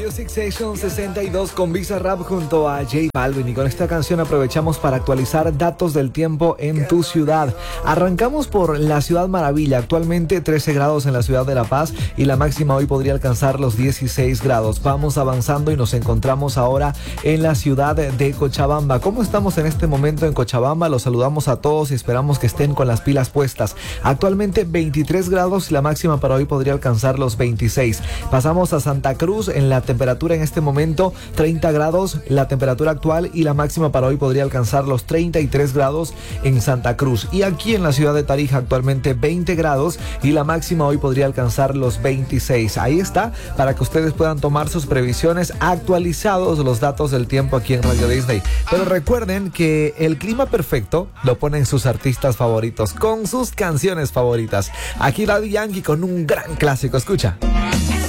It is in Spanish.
Music Session 62 con Bizarrap junto a J Balvin, y con esta canción aprovechamos para actualizar datos del tiempo en tu ciudad. Arrancamos por la Ciudad Maravilla, actualmente 13 grados en la ciudad de La Paz y la máxima hoy podría alcanzar los 16 grados. Vamos avanzando y nos encontramos ahora en la ciudad de Cochabamba. ¿Cómo estamos en este momento en Cochabamba? Los saludamos a todos y esperamos que estén con las pilas puestas. Actualmente 23 grados y la máxima para hoy podría alcanzar los 26. Pasamos a Santa Cruz. En la temperatura en este momento 30 grados la temperatura actual y la máxima para hoy podría alcanzar los 33 grados en Santa Cruz. Y aquí en la ciudad de Tarija actualmente 20 grados y la máxima hoy podría alcanzar los 26. Ahí está, para que ustedes puedan tomar sus previsiones, actualizados los datos del tiempo aquí en Radio Disney. Pero recuerden que el clima perfecto lo ponen sus artistas favoritos con sus canciones favoritas. Aquí Daddy Yankee con un gran clásico, escucha.